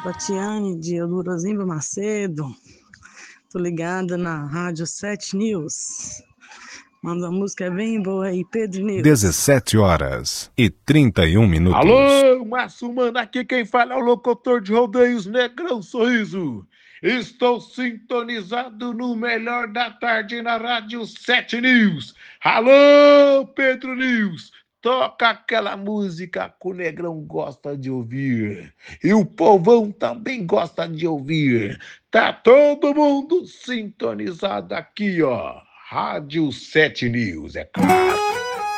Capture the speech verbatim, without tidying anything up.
Tatiane de Eudorozimba Macedo. Tô ligada na Rádio sete News. Manda uma música bem boa aí, Pedro News. dezessete horas e trinta e um minutos. Alô, Márcio Mano, aqui quem fala é o locutor de rodeios Negrão Sorriso. Estou sintonizado no melhor da tarde na Rádio sete News. Alô, Pedro News. Toca aquela música que o Negrão gosta de ouvir. E o povão também gosta de ouvir. Tá todo mundo sintonizado aqui, ó. Rádio sete News, é claro.